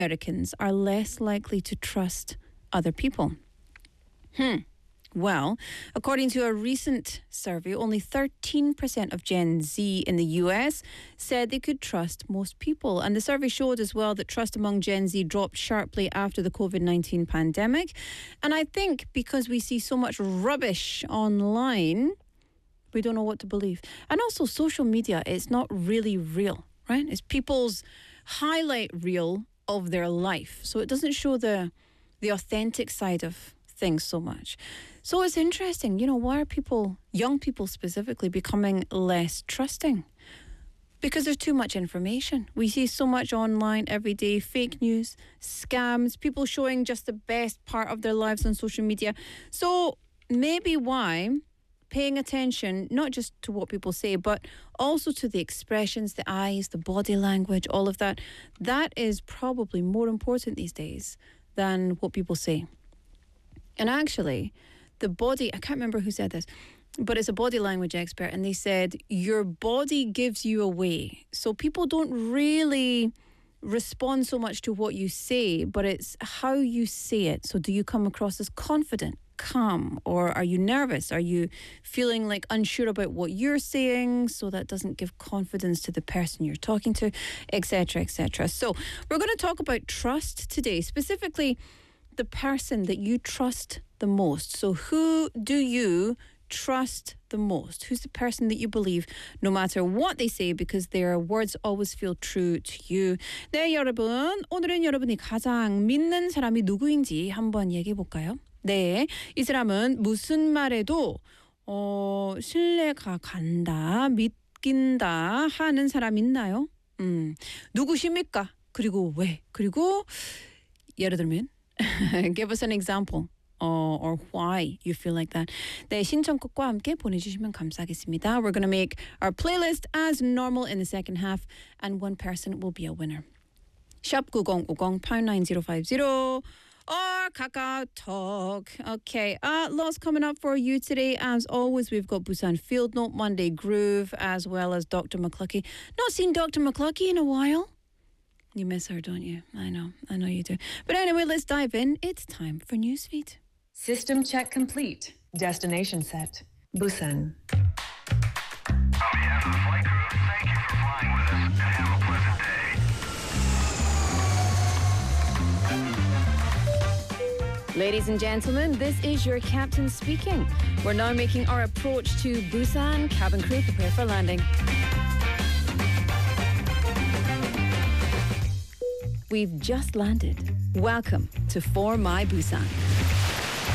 Americans are less likely to trust other people? Well, according to a recent survey, only 13% of Gen Z in the US said they could trust most people. And the survey showed as well that trust among Gen Z dropped sharply after the COVID-19 pandemic. And I think because we see so much rubbish online, we don't know what to believe. And also social media is not really real, right? It's people's highlight reel of their life. So it doesn't show the authentic side of things so much. So it's interesting, why are people, young people specifically, becoming less trusting? Because there's too much information. We see so much online every day, fake news, scams, people showing just the best part of their lives on social media. So maybe why paying attention, not just to what people say, but also to the expressions, the eyes, the body language, all of that, that is probably more important these days than what people say. And actually, the body, I can't remember who said this, but it's a body language expert, and they said your body gives you away. So people don't really respond so much to what you say, but it's how you say it. So do you come across as confident, calm, or are you nervous? Are you feeling like unsure about what you're saying, so that doesn't give confidence to the person you're talking to, etc., etc. So we're going to talk about trust today, specifically the person that you trust the most. So who do you trust the most? Who's the person that you believe no matter what they say, because their words always feel true to you? 네, 여러분. 오늘은 여러분이 가장 믿는 사람이 누구인지 한번 얘기해 볼까요? 네, 이 사람은 무슨 말에도 신뢰가 간다, 믿긴다 하는 사람 있나요? 누구십니까? 그리고 왜? 그리고 예를 들면 give us an example or why you feel like that. 네, 신청곡과 함께 보내주시면 감사하겠습니다. We're going to make our playlist as normal in the second half, and one person will be a winner. 샵 9050 89050 or Kakao Talk. Okay, lots coming up for you today. As always, we've got Busan Field Note, Monday Groove, as well as Dr. McCluskey. Not seen Dr. McCluskey in a while. You miss her, don't you? I know you do. But anyway, let's dive in. It's time for Newsfeed. System check complete. Destination set. Busan. On behalf of the flight crew, thank you for flying with us and have a pleasant day. Ladies and gentlemen, this is your captain speaking. We're now making our approach to Busan. Cabin crew, prepare for landing. We've just landed. Welcome to For My Busan.